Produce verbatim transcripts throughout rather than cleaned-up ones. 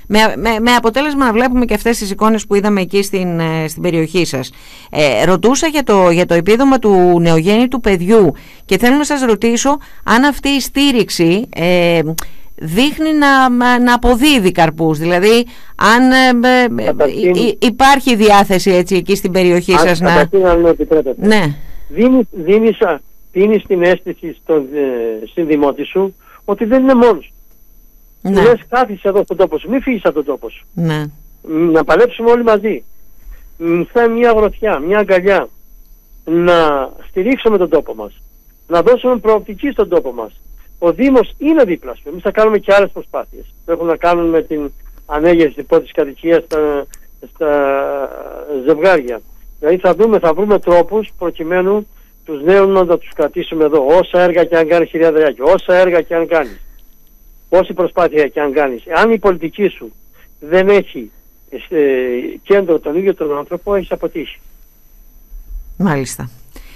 Με, με, με αποτέλεσμα να βλέπουμε και αυτές τις εικόνες που είδαμε εκεί στην, στην περιοχή σας. Ε, ρωτούσα για το, για το επίδομα του νεογέννητου παιδιού και θέλω να σας ρωτήσω αν αυτή η στήριξη ε, δείχνει να, να αποδίδει καρπούς. Δηλαδή αν ε, ε, υπάρχει διάθεση έτσι εκεί στην περιοχή αν, σας να... Αν με επιτρέπετε. Ναι. Δίνεις, δίνεις, δίνεις την αίσθηση στον ε, συνδημότη σου ότι δεν είναι μόνος. Ναι. Λες κάθισε εδώ στον τόπο σου, μην φύγεις από τον τόπο σου. Ναι. Να παλέψουμε όλοι μαζί. Θα μια γροθιά, μια αγκαλιά. Να στηρίξουμε τον τόπο μας. Να δώσουμε προοπτική στον τόπο μας. Ο Δήμος είναι δίπλα σου. Εμείς θα κάνουμε και άλλες προσπάθειες που έχουν να κάνουν με την ανέγερση της πρώτης κατοικίας στα, στα ζευγάρια. Δηλαδή θα δούμε, θα βρούμε τρόπους προκειμένου τους νέους να τους κρατήσουμε εδώ. Όσα έργα και αν κάνεις, κυρία Δράκη, όσα έργα και αν κάνεις, όση προσπάθεια και αν κάνεις, αν η πολιτική σου δεν έχει ε, κέντρο τον ίδιο τον άνθρωπο, έχεις αποτύχει. Μάλιστα.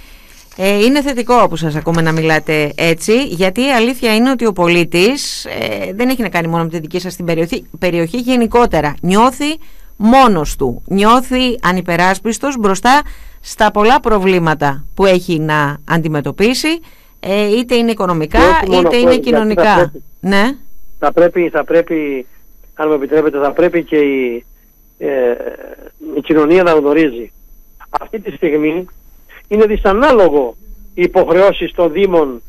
Ε, είναι θετικό που σας ακούμε να μιλάτε έτσι, γιατί η αλήθεια είναι ότι ο πολίτης ε, δεν έχει να κάνει μόνο με τη δική σας την περιοχή, περιοχή γενικότερα. Νιώθει μόνος του, νιώθει ανυπεράσπιστος μπροστά στα πολλά προβλήματα που έχει να αντιμετωπίσει, ε, είτε είναι οικονομικά είτε είναι κοινωνικά. Θα πρέπει, ναι. θα, πρέπει, θα πρέπει, αν μου επιτρέπετε, θα πρέπει και η, ε, η κοινωνία να γνωρίζει. Αυτή τη στιγμή είναι δυσανάλογο οι υποχρεώσεις των Δήμων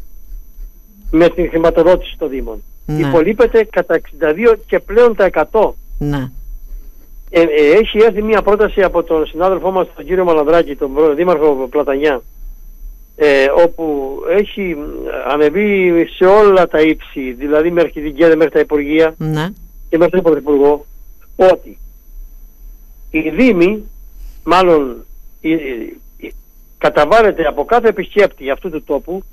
με την χρηματοδότηση των Δήμων. Ναι. Υπολείπεται κατά εξήντα δύο και πλέον τα εκατό. Ναι. Ε, ε, έχει έρθει μια πρόταση από τον συνάδελφό μας, τον κύριο Μαλανδράκη, τον Δήμαρχο Πλατανιά, ε, όπου έχει ανεβεί σε όλα τα ύψη, δηλαδή μέχρι την ΚΕΔΕ, μέχρι τα Υπουργεία, ναι, και μέχρι τον Πρωθυπουργό, ότι οι Δήμοι, μάλλον η, η, η, καταβάλλεται από κάθε επισκέπτη αυτού του τόπου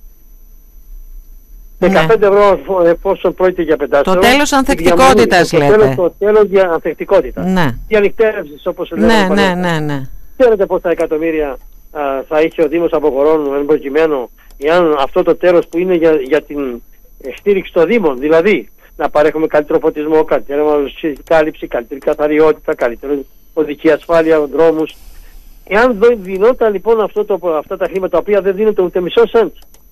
δεκαπέντε ναι. ευρώ εφόσον πρόκειται για πεντάστερο. Το τέλος ανθεκτικότητας λέτε. Το τέλος, το τέλος για ανθεκτικότητα. Ναι. Η ανοιχτέρευσης, όπως λέμε. Ναι, ναι, ναι, ναι. Ξέρετε πόσα εκατομμύρια α, θα είχε ο Δήμος από Κορώνου εν προκειμένου, εάν αυτό το τέλος που είναι για, για την στήριξη των Δήμων, δηλαδή να παρέχουμε καλύτερο φωτισμό, καλύτερη κάλυψη, καλύτερη καθαριότητα, καλύτερη οδική ασφάλεια, δρόμους. Εάν δινόταν λοιπόν αυτό το, αυτά τα χρήματα τα οποία δεν δίνονται ούτε μισό σέντ,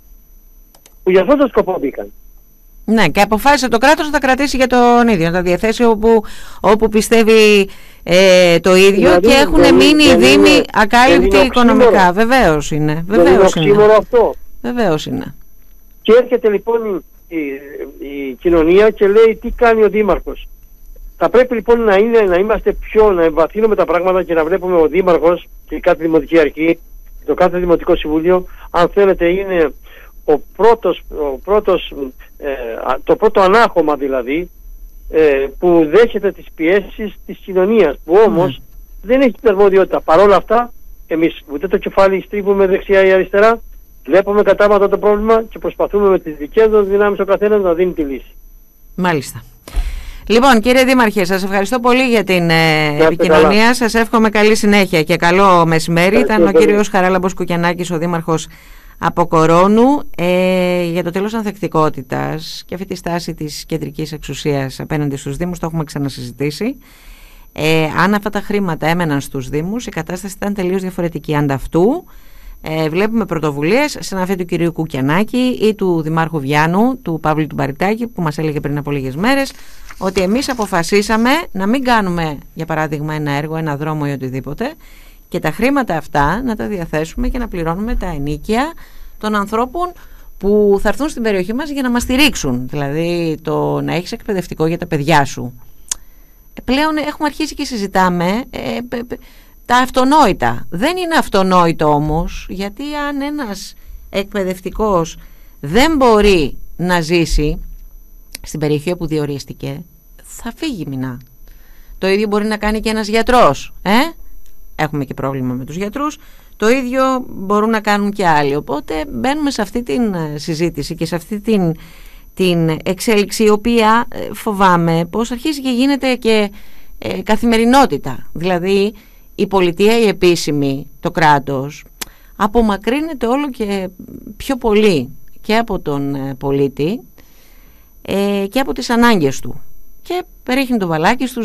που για αυτόν τον σκοπό μπήκαν. Ναι, και αποφάσισε το κράτος να τα κρατήσει για τον ίδιο, να τα διαθέσει όπου, όπου πιστεύει ε, το ίδιο, δηλαδή, και έχουν δεν, μείνει οι Δήμοι ακάλυπτοι οικονομικά. Βεβαίως είναι. Βεβαίως δεν είναι είναι. Αυτό. Βεβαίως είναι. Και έρχεται λοιπόν η, η, η κοινωνία και λέει τι κάνει ο Δήμαρχος. Θα πρέπει λοιπόν να, είναι, να είμαστε πιο, να εμβαθύνουμε τα πράγματα και να βλέπουμε ο Δήμαρχος και η κάθε Δημοτική Αρχή, το κάθε Δημοτικό Συμβούλιο, αν θέλετε είναι ο πρώτος, ο πρώτος, ε, το πρώτο ανάχωμα δηλαδή, ε, που δέχεται τις πιέσεις της κοινωνίας, που όμως mm. δεν έχει την αρμοδιότητα. Παρ' όλα αυτά, εμείς ούτε το κεφάλι στρίβουμε δεξιά ή αριστερά, βλέπουμε κατάματα το πρόβλημα και προσπαθούμε με τις δικές μας δυνάμεις ο καθένας να δίνει τη λύση. Μάλιστα. Λοιπόν, κύριε Δήμαρχε, σας ευχαριστώ πολύ για την ε, επικοινωνία. Καλά. Σας εύχομαι καλή συνέχεια και καλό μεσημέρι. Ήταν ο κύριος Χαράλαμπος Κουκιανάκης, ο Δήμαρχος από Κορώνου, ε, για το τέλος ανθεκτικότητας και αυτή τη στάση της κεντρικής εξουσίας απέναντι στους Δήμους. Το έχουμε ξανασυζητήσει. Ε, αν αυτά τα χρήματα έμεναν στους Δήμους, η κατάσταση ήταν τελείως διαφορετική. Ανταυτού, ε, βλέπουμε πρωτοβουλίες σαν αυτή του κυρίου Κουκιανάκη ή του Δημάρχου Βιάνου, του Παύλου του Μπαριτάκη, που μας έλεγε πριν από λίγες μέρες ότι εμείς αποφασίσαμε να μην κάνουμε, για παράδειγμα, ένα έργο, ένα δρόμο ή οτιδήποτε, και τα χρήματα αυτά να τα διαθέσουμε και να πληρώνουμε τα ενοίκια των ανθρώπων που θα έρθουν στην περιοχή μας για να μας στηρίξουν. Δηλαδή το να έχεις εκπαιδευτικό για τα παιδιά σου. Ε, πλέον έχουμε αρχίσει και συζητάμε ε, ε, ε, τα αυτονόητα. Δεν είναι αυτονόητο όμως, γιατί αν ένας εκπαιδευτικός δεν μπορεί να ζήσει στην περιοχή όπου διορίστηκε, θα φύγει μηνά. Το ίδιο μπορεί να κάνει και ένας γιατρός. Ε? Έχουμε και πρόβλημα με τους γιατρούς. Το ίδιο μπορούν να κάνουν και άλλοι. Οπότε μπαίνουμε σε αυτή την συζήτηση και σε αυτή την, την εξέλιξη, η οποία φοβάμαι πως αρχίζει και γίνεται και ε, καθημερινότητα. Δηλαδή η πολιτεία, η επίσημη, το κράτος, απομακρύνεται όλο και πιο πολύ και από τον πολίτη ε, και από τις ανάγκες του. Και ρίχνει το βαλάκι στους